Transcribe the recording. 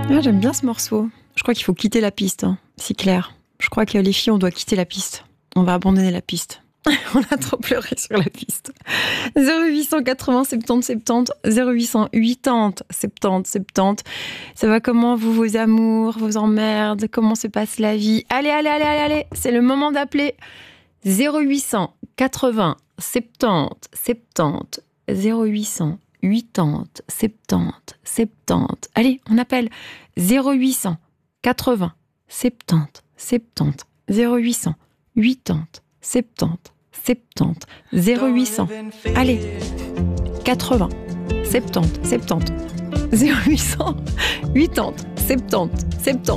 Ah, j'aime bien ce morceau. Je crois qu'il faut quitter la piste, hein. C'est clair. Je crois que les filles, on doit quitter la piste. On va abandonner la piste. On a trop pleuré sur la piste. 0880 70 70 0800 80 70 70. Ça va comment, vous, vos amours, vos emmerdes? Comment se passe la vie? Allez, c'est le moment d'appeler. 0800 80 70 70 0800 80 70 70. Allez, on appelle 0800 80 70 70 0800 80 70 70 0800. Allez, 80 70 70 0800 80 70 70.